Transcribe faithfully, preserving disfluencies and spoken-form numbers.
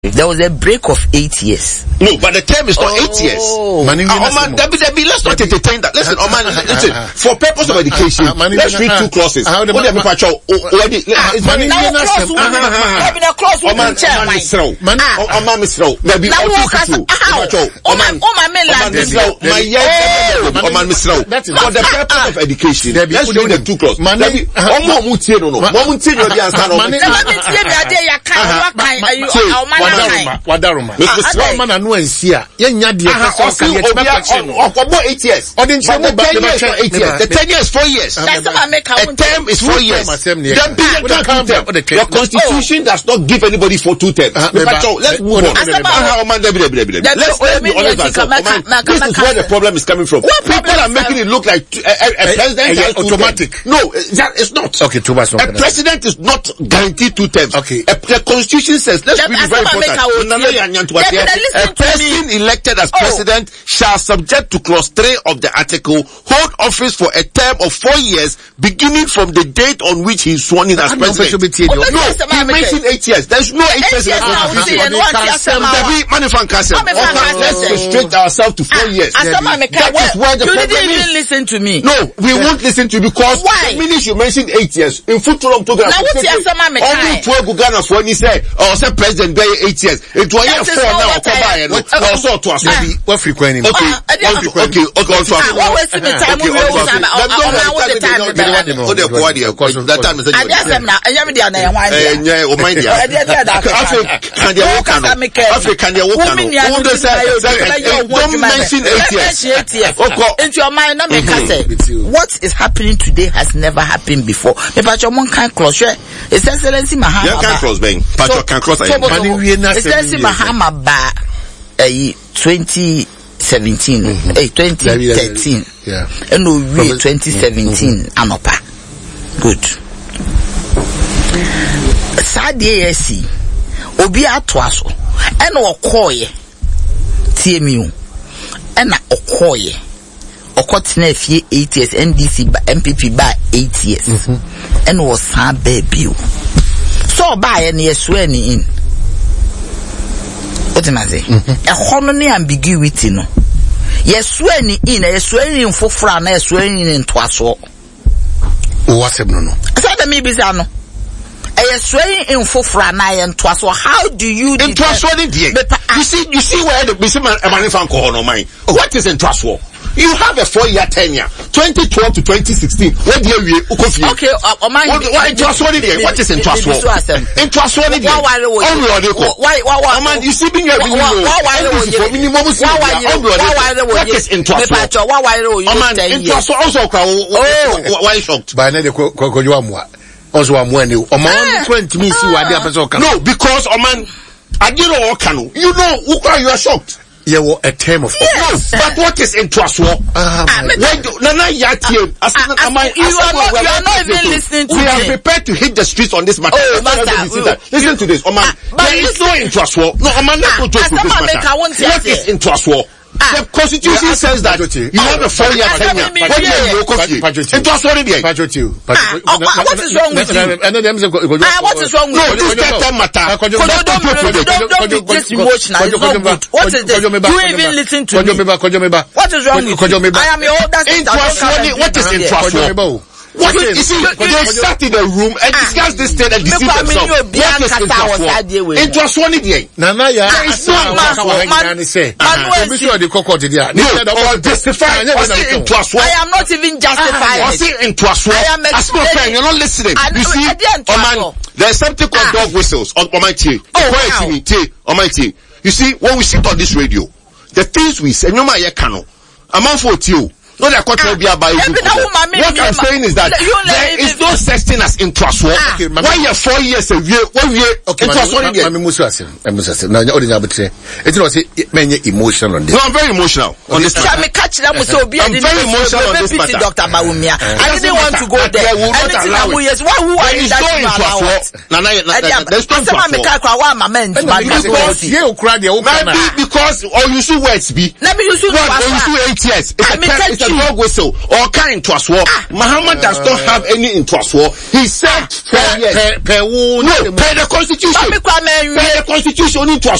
There was a break of eight years. No, but the term is not oh. eight years. Oh, man, uh, Oman, Debbie, Debbie, let's not entertain that. Listen, Oman, listen. For purpose of education, let's read two clauses. What do you mean, Pacho? Already, it's money. Oman, Oman, Misro. Oman, Misro. Maybe office Pacho. Oman, Oman, Misro. My yes, Oman, Misro. For the purpose of education, let's read the two clauses. Debbie, Oman, Mutino, no. Oman, Mutino, the answer. Oman, Wadaruma. Mister Man and one here. Yenya de person can get back action. About eight years. Or didn't the ten years for eight years. The ten years four years. A term is four years. Your constitution does not give anybody for two terms. Let's move on. Let's be honest ourselves. This is where the problem is coming from. People are making it look like a president is automatic. No, it's not. Okay, too much. A president is not guaranteed two terms. Okay. The constitution says, let's be very important. A person elected as president oh. shall, subject to clause three of the article, hold office for a term of four years, beginning from the date on which he is sworn in as president. Oh, no, he mentioned eight years. There's no eight, eight years in the constitution. Let's restrict ourselves to four years. That is where the you problem didn't even is. listen to me. No, we yeah. won't listen to you because why? The minute you mentioned eight years, in foot to program, only twelve Ghana for when he said, oh, say president by eight years. It was a four now. Also to us. What frequent? Okay, okay, okay, okay. Also, what was the time we were on the time? That time is. I just am now. I am the other one. Eh, oh my dear. African, they walk on. African, they walk on. Who does that? Don't mention eight years. Okay. Into your mind, make us say what is happening today has never happened before. Me pa your can cross. His Excellency Mahama. You can cross, Ben. Pacho can cross. His Excellency Mahama ba eh twenty seventeen, eh twenty thirteen. Yeah. And we twenty seventeen anopa. Good. Sadie esi obi ato aso. E na okoye. Tie mi o. E na okoye. Okotena fie eight years, N D C M P P by eight years. Mm-hmm. And was san baby. So by any swear ni in. What am I saying? A honor ambiguity no. Yes swear ni in, a swearing in for fran, a swearing in twaso. What's it no no? I said me bizano. A swearing in for fran and twaso. How do you in twaso you see you see where the Bisman Emanifan Kohono mine. What is in twaso? You have a four-year tenure, twenty twelve to twenty sixteen. What do you Ukofi? Okay, uh, my what, what, what is in trustworthy? In trustworthy, why, why, you see, being a what is in trustworthy? In trustworthy also, why shocked? By another also, I'm when you, Oman twenty me see what the episode. No, because Oman, I didn't know, you know, you are shocked. Yeah, well, a term of yes. No, but what is in trust war? Uh, Nana Yati, you are not, you are not even listening to me. We are me. prepared to hit the streets on this matter. Oh, master, listen to this, Oman. There is no in trust war. No, Oman, not to joke with this matter. What is in trust war? The constitution yeah, says that you have a four-year tenure. What do you coffee? It was already there. What is wrong with you? What is wrong with you? No, this third matter. Don't be this emotional. It's not good. What is this? You even listen to me. What is wrong with you? I am your older sister. What is in trust? What is, you see, they sat in a room and discussed this thing and deceived themselves. What is in just one day. Nana, ya, there is no say. No, justify. I am not even justifying. I see in trust. I am explaining. You're not listening. You see, Oman, there's something called dog whistles on my tea. On my tea. You see, when we sit on this radio, the things we say, no matter cano, I'm on for you. No, they're ah, be about you. What I'm saying is that there is no such thing as interest war. Ah. Okay, why you're four years a year, one year, okay, interest war. I'm emotional. Now, you're ordinary. It's not many emotional on this. No, I'm very emotional on this matter. I'm very emotional on this matter. Doctor Bawumia. I didn't want to go there. I will not allow it. Why who are you that you allow it? There's no interest war. Maybe because because or you see words be. Let me use what or you see eight years. It's, a, ten, it's a dog whistle or kind to us war. Muhammad does not have any interest war. He said four years. Per, per, no, per the constitution. Per the constitution into us